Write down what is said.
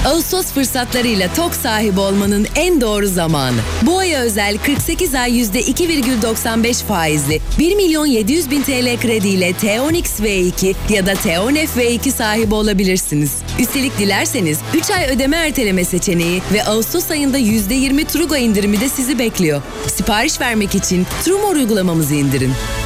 Ağustos fırsatlarıyla TOK sahibi olmanın en doğru zamanı. Bu aya özel 48 ay %2,95 faizli 1.700.000 TL krediyle T10X V2 ya da T10F V2 sahibi olabilirsiniz. Üstelik dilerseniz 3 ay ödeme erteleme seçeneği ve Ağustos ayında %20 Trugo indirimi de sizi bekliyor. Sipariş vermek için Trumor uygulamamızı indirin.